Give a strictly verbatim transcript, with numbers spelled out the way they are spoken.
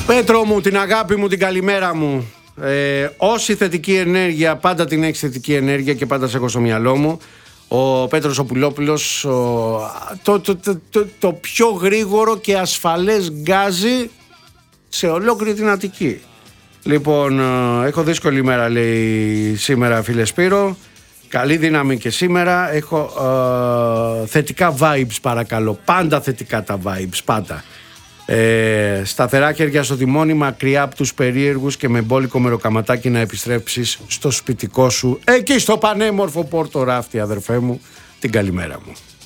Πέτρο μου, την αγάπη μου, την καλημέρα μου. Ε, όση θετική ενέργεια, πάντα την έχεις θετική ενέργεια και πάντα σε έχω στο μυαλό μου. Ο Πέτρος ο Πουλόπουλος, ο, το, το, το, το, το πιο γρήγορο και ασφαλές γκάζι σε ολόκληρη την Αττική. Λοιπόν, έχω δύσκολη ημέρα, λέει σήμερα, φίλε Σπύρο. Καλή δύναμη και σήμερα. Έχω ε, θετικά vibes, παρακαλώ. Πάντα θετικά τα vibes, πάντα. Ε, σταθερά χέρια στο τιμόνι, μακριά από τους περίεργους και με μπόλικο μεροκαματάκι να επιστρέψεις στο σπιτικό σου, εκεί στο πανέμορφο Πόρτο Ράφτη, αδερφέ μου. Την καλημέρα μου.